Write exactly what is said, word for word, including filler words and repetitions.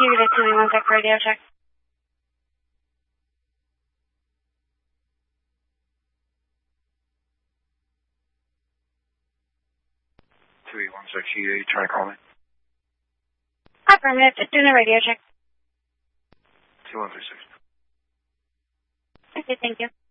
you to two one six radio check. two eight one six, you trying to call me? Affirmative, just doing a radio check. two one three six. Okay, thank you.